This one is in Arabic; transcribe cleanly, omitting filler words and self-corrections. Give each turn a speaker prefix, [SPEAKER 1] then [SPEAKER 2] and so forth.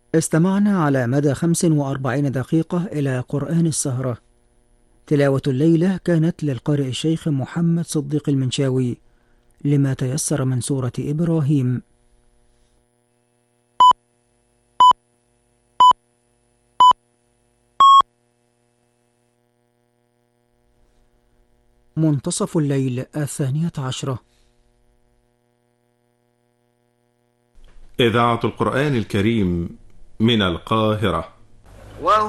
[SPEAKER 1] استمعنا على مدى 45 دقيقة إلى قرآن السهرة. تلاوة الليلة كانت للقارئ الشيخ محمد صديق المنشاوي لما تيسر من سورة إبراهيم. منتصف الليل 12.
[SPEAKER 2] إذاعة القرآن الكريم من القاهرة.